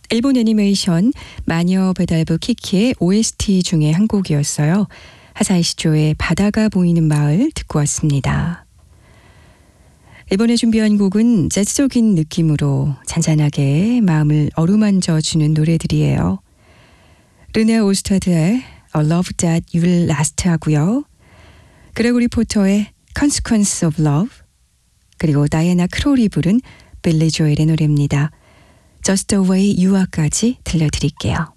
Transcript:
일본 애니메이션 마녀 배달부 키키의 OST 중에 한 곡이었어요. 하사이 시조의 바다가 보이는 마을 듣고 왔습니다. 이번에 준비한 곡은 재즈적인 느낌으로 잔잔하게 마음을 어루만져 주는 노래들이에요. 르네 올스타드의 A Love That You'll Last 하고요. 그레고리 포터의 Consequence of Love, 그리고 다이애나 크롤이 부른 빌리 조엘의 노래입니다. Just the way you are까지 들려드릴게요.